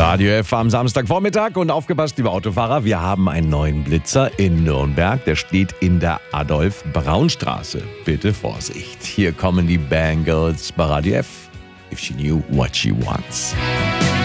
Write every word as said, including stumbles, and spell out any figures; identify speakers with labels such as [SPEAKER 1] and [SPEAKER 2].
[SPEAKER 1] Radio F am Samstagvormittag und aufgepasst, liebe Autofahrer, wir haben einen neuen Blitzer in Nürnberg. Der steht in der Adolf-Braun-Straße. Bitte Vorsicht. Hier kommen die Bangles bei Radio F. If she knew what she wants.